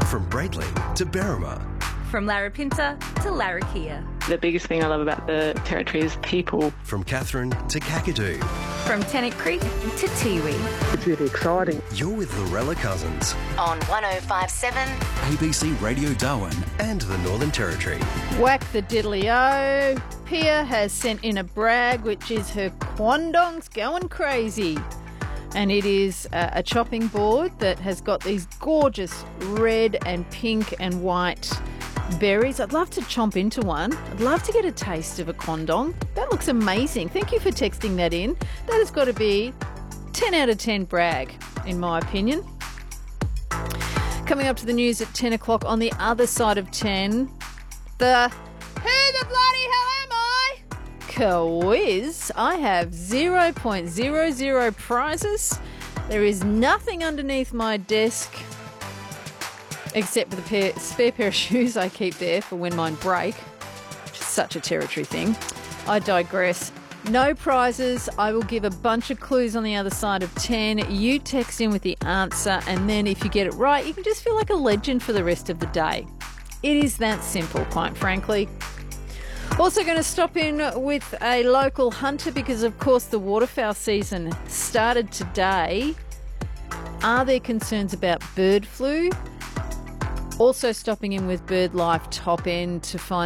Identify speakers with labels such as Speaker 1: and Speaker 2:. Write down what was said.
Speaker 1: From Braidley to Berrima.
Speaker 2: From Larapinta to Larrakia.
Speaker 3: The biggest thing I love about the Territory is people.
Speaker 1: From Katherine to Kakadu.
Speaker 2: From Tennant Creek to Tiwi.
Speaker 4: It's really exciting.
Speaker 1: You're with Lorella Cousins.
Speaker 5: On 105.7
Speaker 1: ABC Radio Darwin and the Northern Territory.
Speaker 6: Whack the diddly-o. Pia has sent in a brag, which is her quandong's going crazy. And it is a chopping board that has got these gorgeous red and pink and white berries. I'd love to chomp into one. I'd love to get a taste of a quandong. That looks amazing. Thank you for texting that in. That has got to be 10 out of 10 brag, in my opinion. Coming up to the news at 10 o'clock on the other side of 10, the Who the Bloody Hell Am I? Quiz. I have 0.00 prizes. There is nothing underneath my desk except for the spare pair of shoes I keep there for when mine break, which is such a Territory thing. I digress. No prizes. I will give a bunch of clues on the other side of 10. You text in with the answer, and then if you get it right, you can just feel like a legend for the rest of the day. It is that simple, quite frankly. Also going to stop in with a local hunter because, of course, the waterfowl season started today. Are there concerns about bird flu? Also stopping in with BirdLife Top End to find